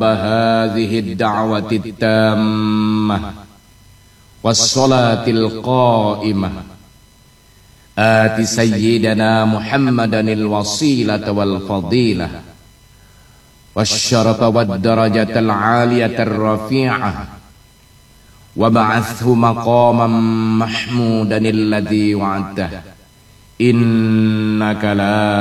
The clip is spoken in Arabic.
رب هذه الدعوة التامة والصلاة القائمة آت سيدنا محمدا الوسيلة والفضيلة والشرف والدرجة العالية الرفيعة وابعثه مقاما محمودا الذي وعدته إنك لا